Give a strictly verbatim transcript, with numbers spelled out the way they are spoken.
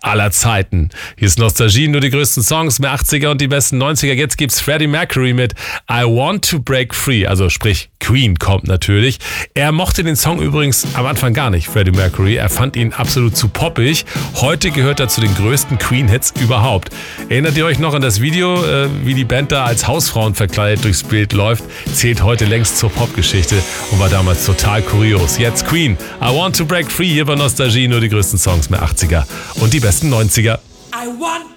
aller Zeiten. Hier ist Nostalgie, nur die größten Songs, mehr achtziger und die besten neunziger. Jetzt gibt's Freddie Mercury mit I Want to Break Free, also sprich Queen kommt natürlich. Er mochte den Song übrigens am Anfang gar nicht, Freddie Mercury. Er fand ihn absolut zu poppig. Heute gehört er zu den größten Queen-Hits überhaupt. Erinnert ihr euch noch an das Video, äh, wie die Band da als Hausfrauen verkleidet durchs Bild läuft? Zählt heute längst zur Popgeschichte und war damals total kurios. Jetzt Queen, I Want to Break Free, hier bei Nostalgie, nur die größten Songs, mehr achtziger und die besten neunziger. I want